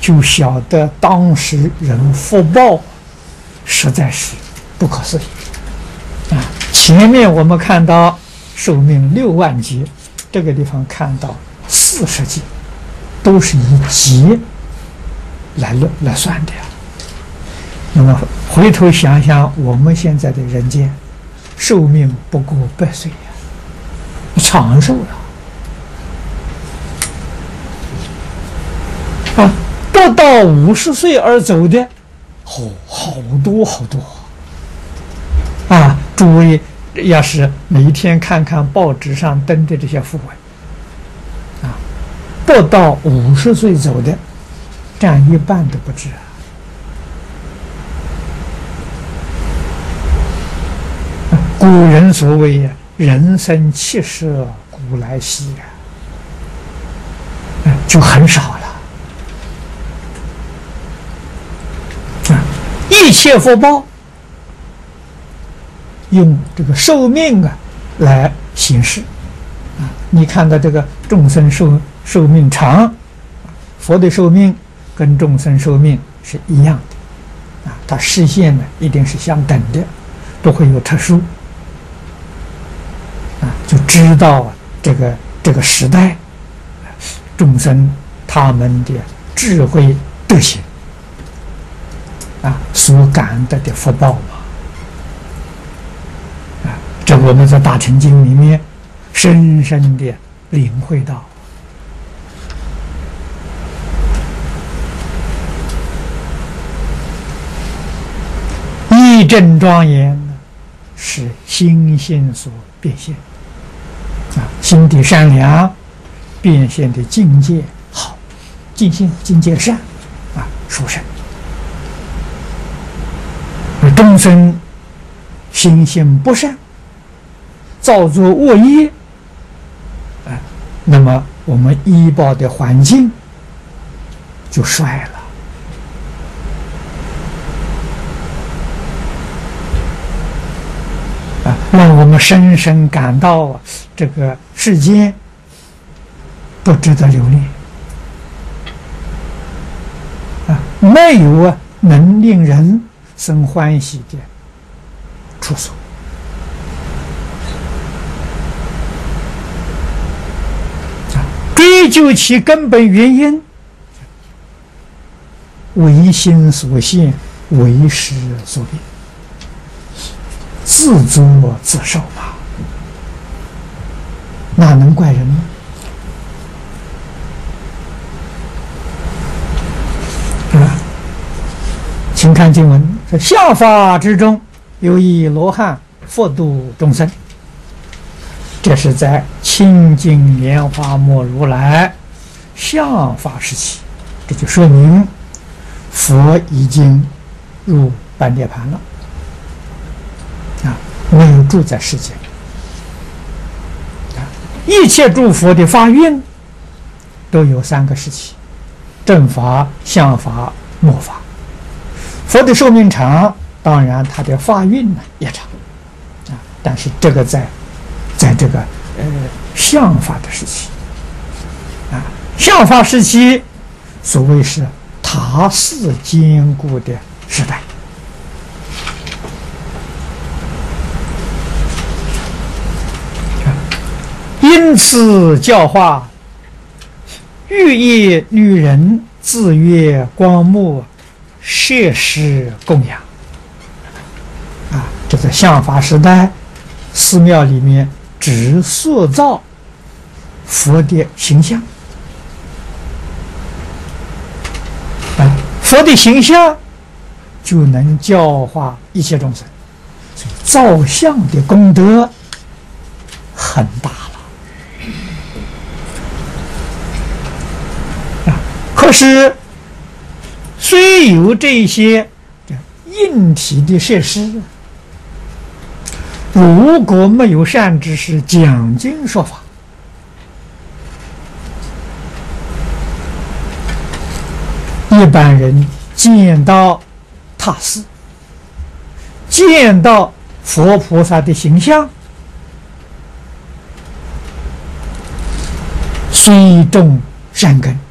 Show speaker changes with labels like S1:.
S1: 就晓得当时人福报实在是不可思议啊！前面我们看到寿命6万劫，这个地方看到40劫，都是以劫来算的呀。那么回头想想，我们现在的人间寿命不过100岁呀，长寿了啊！不到50岁而走的，好多啊！诸位要是每一天看看报纸上登的这些讣文啊，不到50岁走的，占一半都不止啊！古人所谓呀，人生70古来稀啊，就很少了。一切福报用这个寿命来行事啊！你看到这个众生寿命长，佛的寿命跟众生寿命是一样的啊，它实现呢一定是相等的，不会有特殊啊，就知道这个时代众生他们的智慧德行啊，所感得的福报嘛，啊，这我们在《大乘经》里面深深的领会到。义正庄严是心性所变现啊，心地善良，变现的境界好，境界善啊，殊胜。众生心性不善，造作恶业啊，那么我们依报的环境就衰了啊，让我们深深感到这个世间不值得留恋啊，没有能令人生欢喜的处所追究其根本原因，唯心所现，为识所变，自作自受吧，哪能怪人呢？请看经文说：相法之中，有一罗汉复度众生。这是在清净莲花末如来相法时期，这就说明佛已经入半涅盘了啊，没有住在世间啊。一切诸佛的发运都有3个时期：正法、相法、末法。佛的寿命长，当然他的发运呢也长啊，但是这个在这个相法的时期啊，相法时期所谓是塔寺坚固的时代啊，因此教化欲业女人自悦光目摄施供养啊，这个相法时代，寺庙里面只塑造佛的形象啊，佛的形象就能教化一切众生，所以造像的功德很大了啊。可是虽有这些硬体的设施，如果没有善知识讲经说法，一般人见到塔寺，见到佛菩萨的形象，虽种善根，